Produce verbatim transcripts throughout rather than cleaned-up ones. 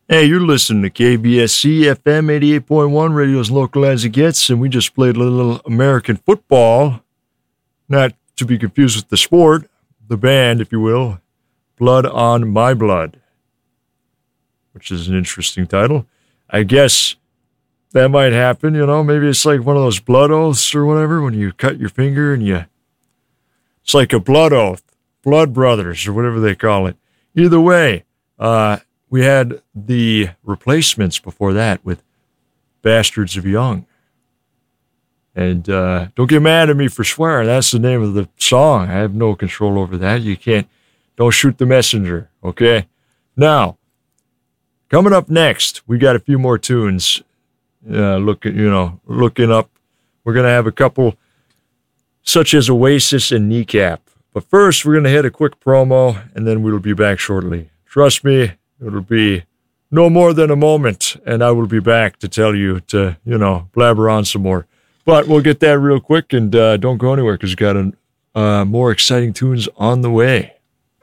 Hey, you're listening to K B S C F M eighty-eight point one, radio as local as it gets, and we just played a little American football, not to be confused with the sport, the band, if you will, Blood on My Blood, which is an interesting title. I guess that might happen, you know, maybe it's like one of those blood oaths or whatever, when you cut your finger and you, it's like a blood oath, blood brothers or whatever they call it. Either way, uh, we had the Replacements before that with Bastards of Young. And uh, don't get mad at me for swearing. That's the name of the song. I have no control over that. You can't, don't shoot the messenger, okay? Now, coming up next, we got a few more tunes. Uh, looking, you know, looking up. We're going to have a couple such as Oasis and Kneecap. But first, we're going to hit a quick promo, and then we'll be back shortly. Trust me, it'll be no more than a moment, and I will be back to tell you to, you know, blabber on some more. But we'll get that real quick, and uh, don't go anywhere because we've got an, uh, more exciting tunes on the way.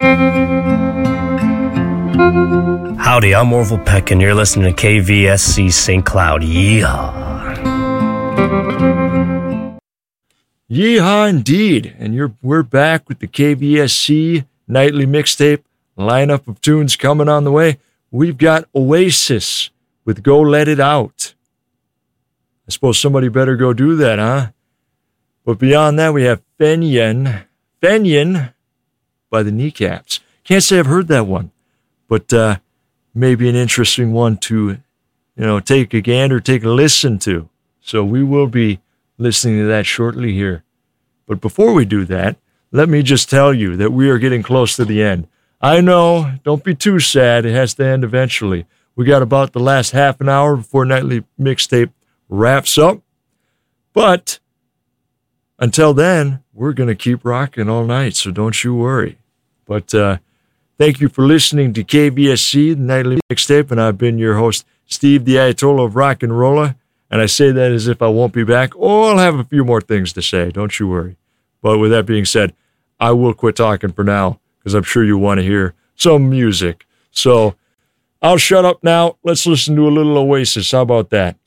Howdy, I'm Orville Peck, and you're listening to K V S C Saint Cloud. Yeehaw. Yeehaw indeed. And you're we're back with the K V S C nightly mixtape lineup of tunes coming on the way. We've got Oasis with Go Let It Out. I suppose somebody better go do that, huh? But beyond that, we have Fenyon. Fenyon by the Kneecaps. Can't say I've heard that one, but uh, maybe an interesting one to, you know, take a gander, take a listen to. So we will be listening to that shortly here. But before we do that, let me just tell you that we are getting close to the end. I know, don't be too sad. It has to end eventually. We got about the last half an hour before nightly mixtape wraps up. But until then, we're going to keep rocking all night, so don't you worry. But uh, thank you for listening to K B S C, the nightly mixtape, and I've been your host, Steve, the Ayatollah of Rock and Rolla. And I say that as if I won't be back. Oh, I'll have a few more things to say. Don't you worry. But with that being said, I will quit talking for now because I'm sure you want to hear some music. So I'll shut up now. Let's listen to a little Oasis. How about that?